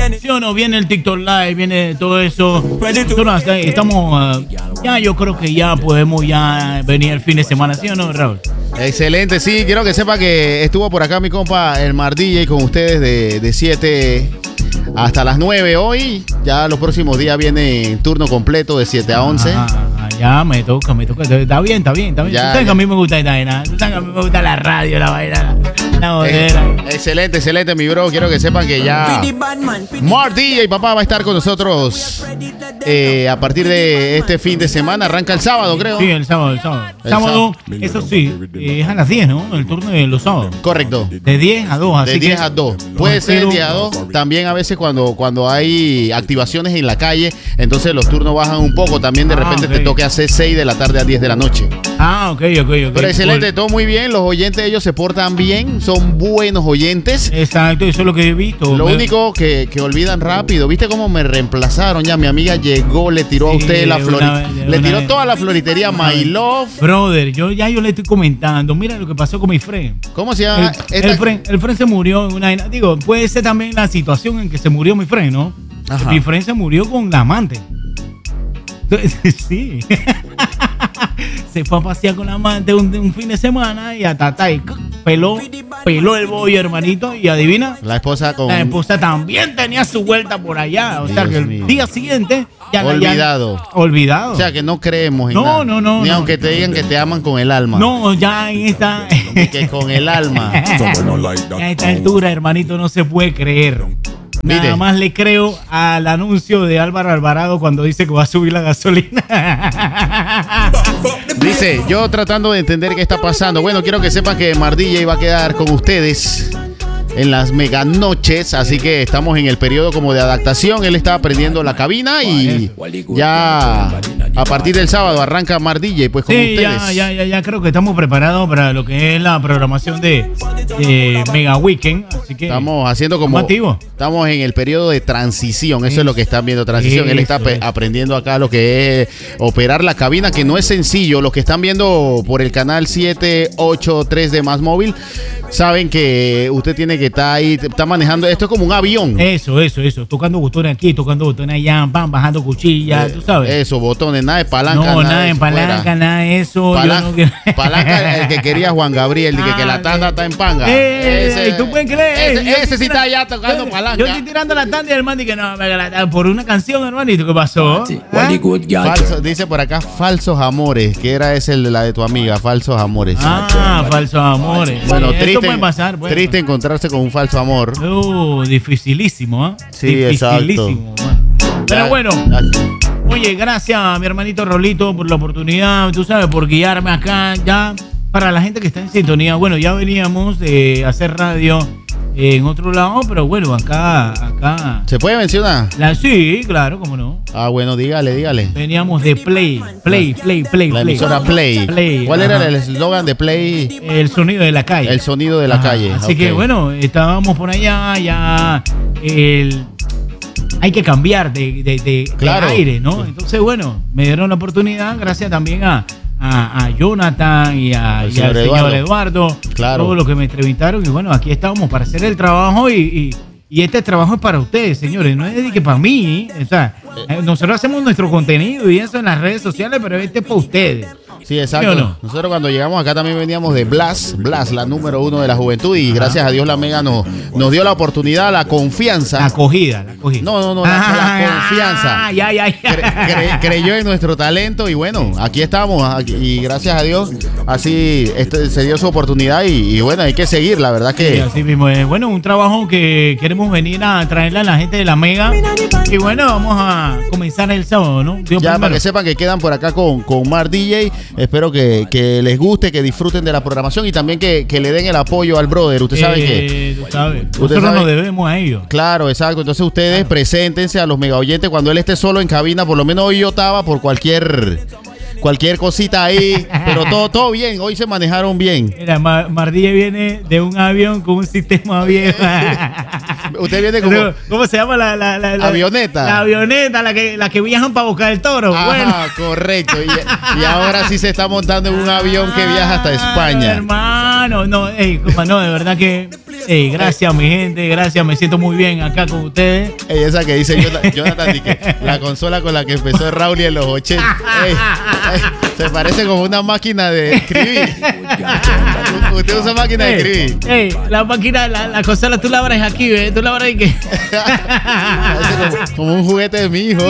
¿Sí o no? Viene el TikTok Live, viene todo eso. Nosotros estamos, ya yo creo que ya podemos ya venir el fin de semana, ¿sí o no, Raúl? Excelente, sí, quiero que sepa que estuvo por acá mi compa el Mar DJ con ustedes de 7 hasta las 9 hoy. Ya los próximos días viene turno completo de 7 a 11. Ya me toca. Está bien. Ya, ¿Sabes que a mí me gusta esta vaina? ¿Sabes que a mí me gusta la radio, la vaina, la bodera? Excelente, mi bro. Quiero que sepan que ya Mar DJ, papá, va a estar con nosotros a partir de este fin de semana. Arranca el sábado, creo. Sí, el sábado. Sábado, eso sí, es a las 10, ¿no? El turno de los sábados. Correcto. De 10 a 2. De 10 a 2. Puede ser 10 a 2. También a veces cuando hay activaciones en la calle, entonces los turnos bajan un poco. También de repente te toque hacer 6 de la tarde a 10 de la noche. Ok. Pero excelente, todo muy bien. Los oyentes, ellos se portan bien. Son buenos oyentes. Exacto, eso es lo que he visto. Lo único que olvidan rápido. ¿Viste cómo me reemplazaron? Ya mi amiga llegó, le tiró a usted la floritería. Le tiró toda la floritería My Love. Brother, yo le estoy comentando. Mira lo que pasó con mi friend. ¿Cómo se llama? El friend se murió en una... Digo, puede ser también la situación en que se murió mi friend, ¿no? Ajá. Mi friend se murió con la amante. Sí. Se fue a pasear con la amante un fin de semana y peló el bollo, hermanito, y adivina, la esposa también tenía su vuelta por allá. O sea que el día siguiente olvidado. Olvidado. O sea que no creemos en nada. No. Ni aunque te digan que te aman con el alma. No, ya en esta que con el alma. A esta altura, hermanito, no se puede creer. Mire. Nada más le creo al anuncio de Álvaro Alvarado cuando dice que va a subir la gasolina. Dice, yo tratando de entender qué está pasando. Bueno, quiero que sepan que Mar DJ va a quedar con ustedes en las mega noches, así que estamos en el periodo como de adaptación. Él está aprendiendo la cabina y ya a partir del sábado arranca Mar DJ pues con ustedes. Ya creo que estamos preparados para lo que es la programación de Mega Weekend, así que estamos haciendo como activo. Estamos en el periodo de transición, eso es lo que están viendo, transición. Él está aprendiendo acá lo que es operar la cabina, que no es sencillo. Los que están viendo por el canal 783 de Más Móvil saben que usted tiene que estar ahí, está manejando, esto es como un avión. Eso, tocando botones aquí, tocando botones allá, bajando cuchillas, tú sabes. Eso, botones, nada de palanca. No, nada de palanca, nada de eso. Palanca, el que quería Juan Gabriel, que la tanda está en panga. ¿Tú puedes creer? Ese sí está allá tocando palanca. Yo estoy tirando la tanda y el man dice que no, por una canción, hermanito, ¿qué pasó? Dice por acá, Falsos Amores, que era la de tu amiga, Falsos Amores. Falsos Amores. Bueno, puede pasar, triste encontrarse con un falso amor. Dificilísimo, ¿eh? Sí, dificilísimo, exacto. Pero bueno, oye, gracias mi hermanito Rolito por la oportunidad, tú sabes, por guiarme acá ya para la gente que está en sintonía. Bueno, ya veníamos de hacer radio en otro lado, pero bueno, acá. ¿Se puede mencionar? Sí, claro, cómo no. Bueno, dígale. Veníamos de Play. La emisora Play. ¿Cuál era el eslogan de Play? El sonido de la calle. El sonido de la calle. Así que bueno, estábamos por allá, ya hay que cambiar de aire, ¿no? Entonces, bueno, me dieron la oportunidad, gracias también a Jonathan y al señor Eduardo, claro. Todos los que me entrevistaron, y bueno, aquí estamos para hacer el trabajo y este trabajo es para ustedes, señores, no es de que para mí, o sea, nosotros hacemos nuestro contenido y eso en las redes sociales, pero este es para ustedes. Sí, exacto. ¿Sí o no? Nosotros cuando llegamos acá también veníamos de Blas, la número 1 de la juventud, y gracias a Dios la Mega nos dio la oportunidad, la confianza. La acogida. No, la confianza. Creyó en nuestro talento y bueno, aquí estamos y gracias a Dios así se dio su oportunidad y bueno, hay que seguir, la verdad que... Sí, así mismo es. Bueno, un trabajo que queremos venir a traerle a la gente de la Mega y bueno, vamos a comenzar el sábado, ¿no? Ya para que sepan que quedan por acá con Mar DJ. Espero que les guste, que disfruten de la programación y también que le den el apoyo al brother. Usted sabe que... Nosotros nos debemos a ellos. Claro, exacto. Entonces ustedes preséntense a los mega oyentes cuando él esté solo en cabina. Por lo menos hoy yo estaba por cualquier cualquier cosita ahí, pero todo bien, hoy se manejaron bien. Mira, Mardilla viene de un avión con un sistema viejo. Usted viene como... ¿Cómo se llama la avioneta? La avioneta, la que viajan para buscar el toro. Ajá, bueno. Correcto. Y ahora sí se está montando en un avión que viaja hasta España. Hermano, no, compa, no, de verdad que... gracias mi gente, gracias, me siento muy bien acá con ustedes. Esa que dice Jonathan, que la consola con la que empezó Raúl en los 80. Se parece como una máquina de escribir. Usted usa máquina de escribir. La máquina, la consola tú la abres aquí, ¿ves? Tú la abres aquí. como un juguete de mi hijo.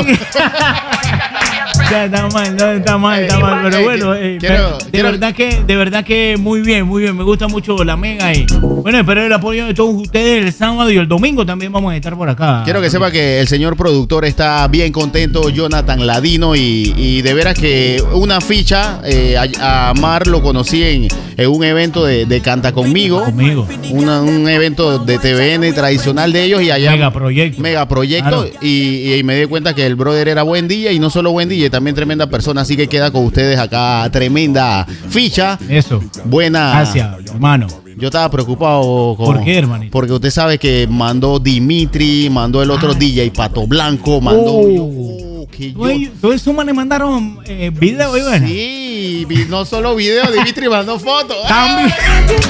Ya, está mal, pero bueno, de verdad que muy bien, me gusta mucho la Mega y bueno, espero el apoyo de todos ustedes el sábado y el domingo también vamos a estar por acá. Quiero que sepa que el señor productor está bien contento, Jonathan Ladino, y de veras que una ficha, a Mar lo conocí en un evento de Canta Conmigo. Un evento de TVN tradicional de ellos y allá. Mega proyecto. Claro. Y me di cuenta que el brother era buen DJ y no solo buen DJ, también tremenda persona, así que queda con ustedes acá tremenda ficha. Eso. Buena. Gracias, hermano. Yo estaba preocupado. ¿Por qué, hermanito? Porque usted sabe que mandó Dimitri, mandó el otro DJ Pato Blanco, mandó... Todos esos manes mandaron videos, Sí, no solo videos, Dimitri mandó fotos. También.